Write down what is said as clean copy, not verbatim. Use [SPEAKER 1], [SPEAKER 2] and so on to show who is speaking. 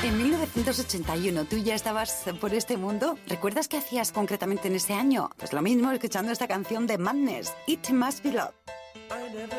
[SPEAKER 1] En 1981, ¿tú ya estabas por este mundo? ¿Recuerdas qué hacías concretamente en ese año? Pues lo mismo escuchando esta canción de Madness, It Must Be Love.